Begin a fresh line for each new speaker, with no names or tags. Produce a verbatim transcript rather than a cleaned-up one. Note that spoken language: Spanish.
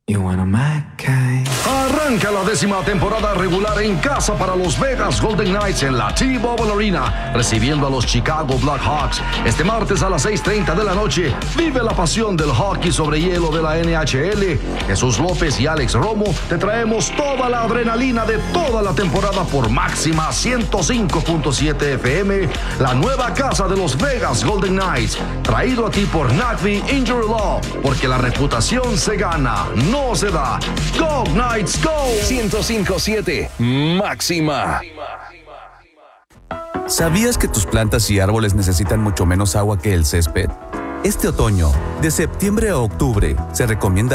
You wanna McKay.
Arranca la décima temporada regular en casa para los Vegas Golden Knights en la T-Mobile Arena, recibiendo a los Chicago Blackhawks. Este martes a las seis treinta de la noche, vive la pasión del hockey sobre hielo de la N H L. Jesús López y Alex Romo te traemos toda la adrenalina de toda la temporada por Máxima ciento cinco punto siete F M, la nueva casa de los Vegas Golden Knights. Traído a ti por Nagby Injury Law, porque la reputación se gana, no se da. Go Knights, go!
ciento cinco punto siete Máxima.
¿Sabías que tus plantas y árboles necesitan mucho menos agua que el césped? Este otoño, de septiembre a octubre, se recomienda